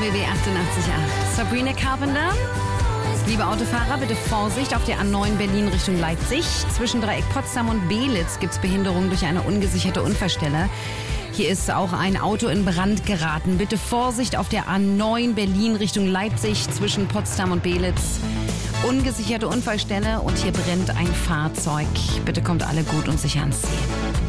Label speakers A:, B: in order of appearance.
A: RBB 88.8. Sabrina Carpenter. Liebe Autofahrer, bitte Vorsicht auf der A9 Berlin Richtung Leipzig. Zwischen Dreieck Potsdam und Beelitz gibt es Behinderung durch eine ungesicherte Unfallstelle. Hier ist auch ein Auto in Brand geraten. Bitte Vorsicht auf der A9 Berlin Richtung Leipzig zwischen Potsdam und Beelitz. Ungesicherte Unfallstelle und hier brennt ein Fahrzeug. Bitte kommt alle gut und sicher ans Ziel.